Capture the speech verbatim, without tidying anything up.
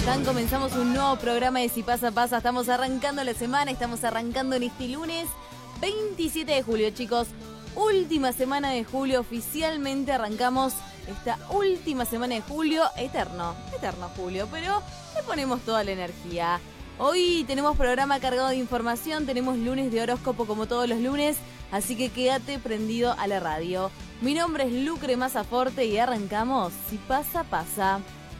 están? Comenzamos un nuevo programa de Si Pasa Pasa. Estamos arrancando la semana, estamos arrancando en este lunes veintisiete de julio, chicos. Última semana de julio, oficialmente arrancamos esta última semana de julio. Eterno, eterno julio, pero le ponemos toda la energía. Hoy tenemos programa cargado de información, tenemos lunes de horóscopo como todos los lunes, así que quédate prendido a la radio. Mi nombre es Lucre Mazaforte y arrancamos Si Pasa Pasa.